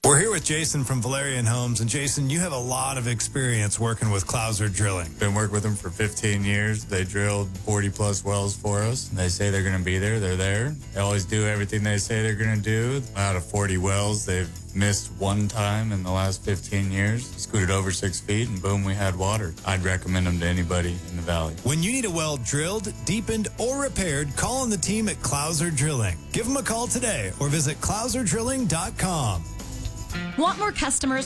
We're here with Jason from Valerian Homes. And Jason, you have a lot of experience working with Clouser Drilling. Been working with them for 15 years. They drilled 40 plus wells for us. They say they're going to be there. They're there. They always do everything they say they're going to do. Out of 40 wells, they've missed one time in the last 15 years. Scooted over 6 feet and boom, we had water. I'd recommend them to anybody in the valley. When you need a well drilled, deepened, or repaired, call on the team at Clouser Drilling. Give them a call today or visit clouserdrilling.com. Want more customers